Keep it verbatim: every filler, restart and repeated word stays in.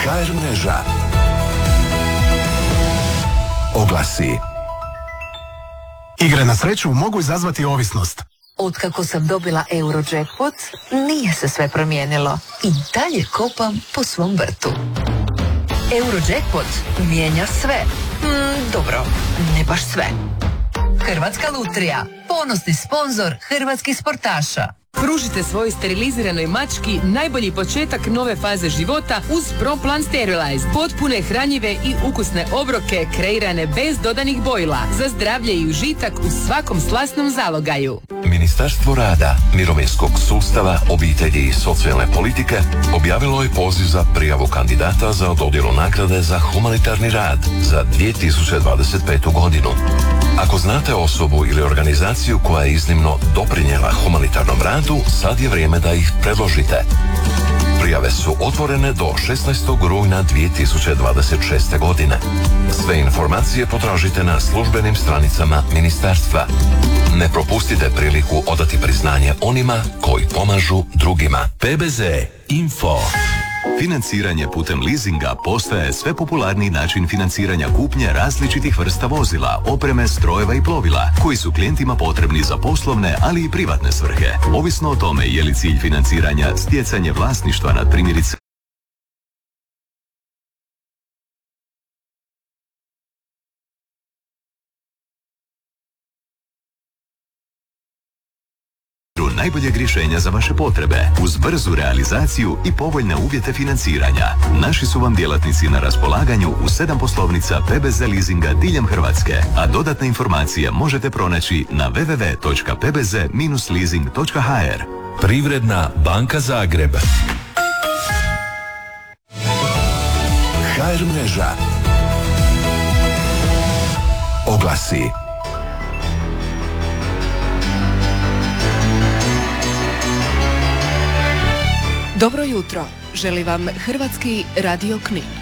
ha er mreža. Oglasi. Igre na sreću mogu izazvati ovisnost. Otkako sam dobila Eurojackpot, nije se sve promijenilo. I dalje kopam po svom vrtu. Eurojackpot mijenja sve. Mm, dobro, ne baš sve. Hrvatska lutrija, ponosni sponzor hrvatskih sportaša. Pružite svojoj steriliziranoj mački najbolji početak nove faze života uz ProPlan Sterilize. Potpune, hranjive i ukusne obroke kreirane bez dodanih bojila. Za zdravlje i užitak u svakom slasnom zalogaju. Ministarstvo rada, mirovinskog sustava, obitelji i socijalne politike objavilo je poziv za prijavu kandidata za dodjelu nagrade za humanitarni rad za dvije tisuće dvadeset petu. godinu. Ako znate osobu ili organizaciju koja je iznimno doprinijela humanitarnom radu, sad je vrijeme da ih predložite. Prijave su otvorene do šesnaestog rujna dvije tisuće dvadeset šeste. godine. Sve informacije potražite na službenim stranicama ministarstva. Ne propustite priliku odati priznanje onima koji pomažu drugima. P B Z Info. Financiranje putem leasinga postaje sve popularniji način financiranja kupnje različitih vrsta vozila, opreme, strojeva i plovila, koji su klijentima potrebni za poslovne, ali i privatne svrhe. Ovisno o tome je li cilj financiranja stjecanje vlasništva nad primjerice najboljeg rješenja za vaše potrebe, uz brzu realizaciju i povoljne uvjete financiranja. Naši su vam djelatnici na raspolaganju u sedam poslovnica P B Z leasinga diljem Hrvatske, a dodatne informacije možete pronaći na w w w točka p b z dash leasing točka h r. Privredna banka Zagreb. ha er mreža. Oglasi. Dobro jutro, želi vam Hrvatski radio Knin.